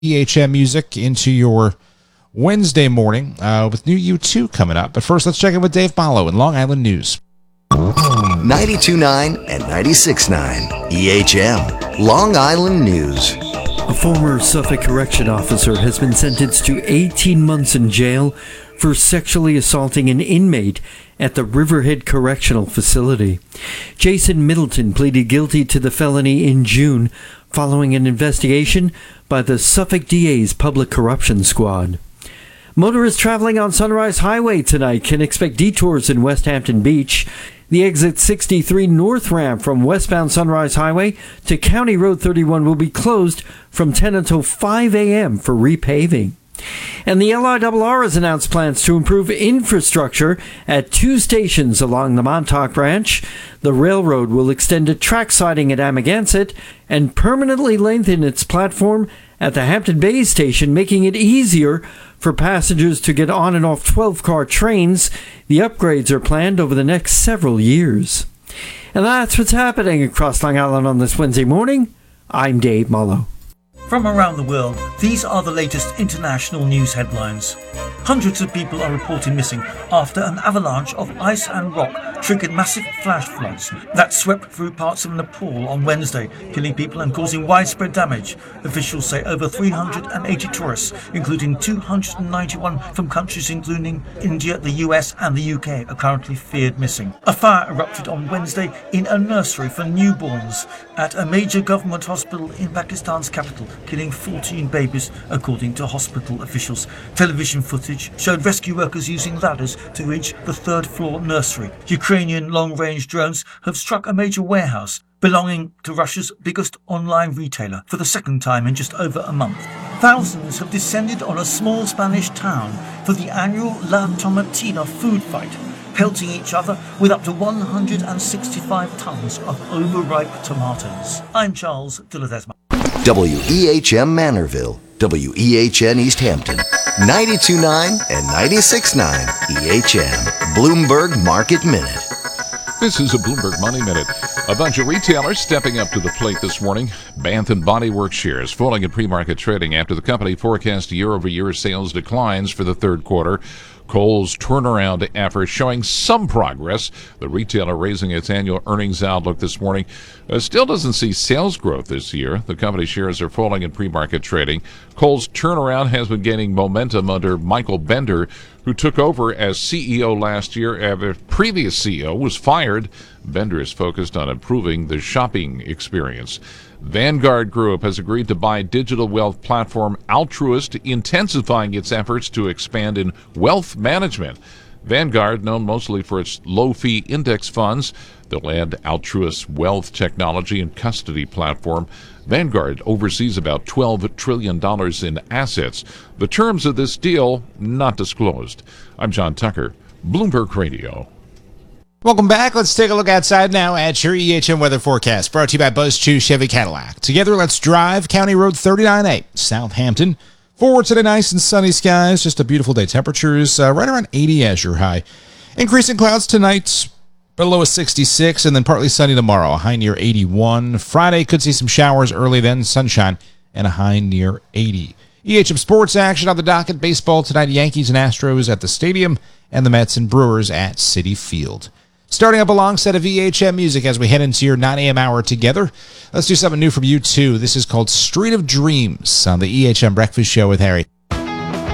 EHM music into your Wednesday morning with new U2 coming up. But first, let's check in with Dave Mallow in Long Island News. 92.9 and 96.9 EHM, Long Island News. A former Suffolk correction officer has been sentenced to 18 months in jail for sexually assaulting an inmate at the Riverhead Correctional Facility. Jason Middleton pleaded guilty to the felony in June following an investigation by the Suffolk DA's Public Corruption Squad. Motorists traveling on Sunrise Highway tonight can expect detours in West Hampton Beach. The exit 63 north ramp from westbound Sunrise Highway to County Road 31 will be closed from 10 until 5 a.m. for repaving. And the LIRR has announced plans to improve infrastructure at 2 stations along the Montauk Branch. The railroad will extend a track siding at Amagansett and permanently lengthen its platform at the Hampton Bays station, making it easier for passengers to get on and off 12-car trains. The upgrades are planned over the next several years. And that's what's happening across Long Island on this Wednesday morning. I'm Dave Mallow. From around the world, these are the latest international news headlines. Hundreds of people are reported missing after an avalanche of ice and rock triggered massive flash floods that swept through parts of Nepal on Wednesday, killing people and causing widespread damage. Officials say over 380 tourists, including 291 from countries including India, the US and the UK, are currently feared missing. A fire erupted on Wednesday in a nursery for newborns at a major government hospital in Pakistan's capital, killing 14 babies, according to hospital officials. Television footage showed rescue workers using ladders to reach the third-floor nursery. Ukrainian long-range drones have struck a major warehouse belonging to Russia's biggest online retailer for the second time in just over a month. Thousands have descended on a small Spanish town for the annual La Tomatina food fight, pelting each other with up to 165 tons of overripe tomatoes. I'm Charles de Ledesma. WEHM Manorville, WEHN East Hampton, 92.9 and 96.9 EHM, Bloomberg Market Minute. This is a Bloomberg Money Minute. A bunch of retailers stepping up to the plate this morning. Bath & Body Works shares falling in pre-market trading after the company forecast year-over-year sales declines for the third quarter. Kohl's turnaround efforts showing some progress. The retailer raising its annual earnings outlook this morning still doesn't see sales growth this year. The company shares are falling in pre-market trading. Kohl's turnaround has been gaining momentum under Michael Bender, who took over as CEO last year after previous CEO was fired. Bender is focused on improving the shopping experience. Vanguard Group has agreed to buy digital wealth platform Altruist, intensifying its efforts to expand in wealth management. Vanguard, known mostly for its low-fee index funds, they'll add Altruist wealth technology and custody platform. Vanguard oversees about $12 trillion in assets. The terms of this deal not disclosed. I'm John Tucker, Bloomberg Radio. Welcome back. Let's take a look outside now at your EHM weather forecast. Brought to you by Buzz Chu Chevy Cadillac. Together, let's drive County Road 39A, Southampton. Forward to the nice and sunny skies. Just a beautiful day. Temperatures right around 80 as your high. Increasing clouds tonight, below a 66, and then partly sunny tomorrow, a high near 81. Friday could see some showers early, then sunshine, and a high near 80. EHM sports action on the docket. Baseball tonight, Yankees and Astros at the stadium, and the Mets and Brewers at Citi Field. Starting up a long set of EHM music as we head into your 9 a.m. hour together. Let's do something new from U2. This is called Street of Dreams on the EHM Breakfast Show with Harry.